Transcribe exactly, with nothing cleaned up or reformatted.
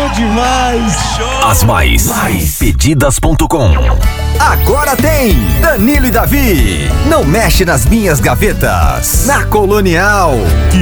Bom demais. As mais, mais pedidas ponto com. Agora tem Danilo e Davi. Não mexe nas minhas gavetas. Na Colonial.